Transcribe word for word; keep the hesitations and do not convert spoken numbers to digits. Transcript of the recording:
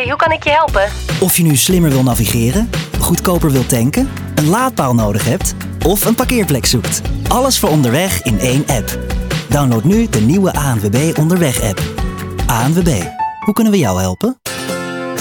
hoe kan ik je helpen? Of je nu slimmer wil navigeren, goedkoper wil tanken, een laadpaal nodig hebt of een parkeerplek zoekt. Alles voor onderweg in één app. Download nu de nieuwe A N W B Onderweg-app. A N W B, hoe kunnen we jou helpen?